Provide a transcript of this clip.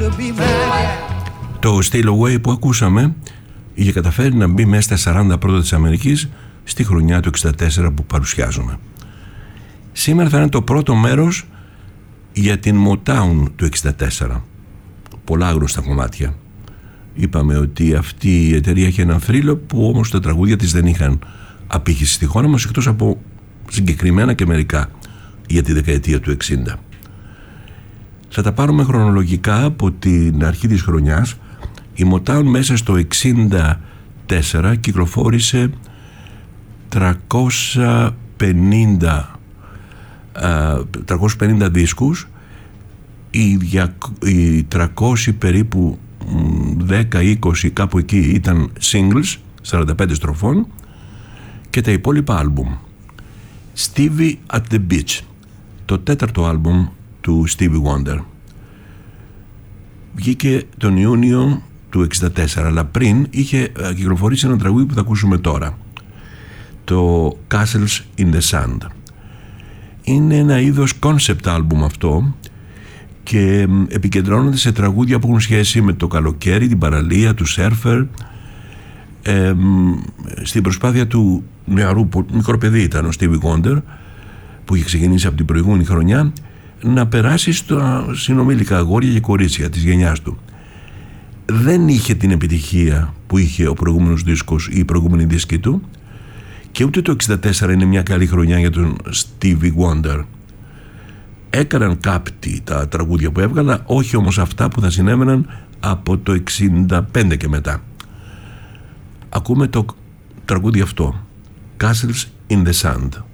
Το Steal Away που ακούσαμε είχε καταφέρει να μπει μέσα στα 40 πρώτα της Αμερικής στη χρονιά του 64 που παρουσιάζουμε. Σήμερα θα είναι το πρώτο μέρος για την Motown του 64. Πολλά γνωστά κομμάτια. Είπαμε ότι αυτή η εταιρεία είχε ένα θρύλο που όμως τα τραγούδια της δεν είχαν απήχηση στη χώρα μας, εκτός από συγκεκριμένα και μερικά για τη δεκαετία του 60. Θα τα πάρουμε χρονολογικά από την αρχή της χρονιάς. Η Motown μέσα στο 64 κυκλοφόρησε 350 δίσκους, οι 300 περίπου 10-20 κάπου εκεί ήταν singles 45 στροφών και τα υπόλοιπα άλμπουμ. Stevie at the Beach, το τέταρτο άλμπουμ του Stevie Wonder, βγήκε τον Ιούνιο του 64, αλλά πριν είχε κυκλοφορήσει ένα τραγούδι που θα ακούσουμε τώρα, το Castles in the Sand. Είναι ένα είδος concept album αυτό και επικεντρώνονται σε τραγούδια που έχουν σχέση με το καλοκαίρι, την παραλία, του σέρφερ, στην προσπάθεια του νεαρού, μικρό παιδί ήταν ο Stevie Wonder που είχε ξεκινήσει από την προηγούμενη χρονιά, να περάσει στα συνομήλικα αγόρια και κορίτσια της γενιάς του. Δεν είχε την επιτυχία που είχε ο προηγούμενος δίσκος ή η προηγούμενη δίσκη του, και ούτε το 64 είναι μια καλή χρονιά για τον Stevie Wonder. Έκαναν κάποιοι τα τραγούδια που έβγαλα, όχι όμως αυτά που θα συνέβαιναν από το 65 και μετά. Ακούμε το τραγούδι αυτό, Castles in the Sand.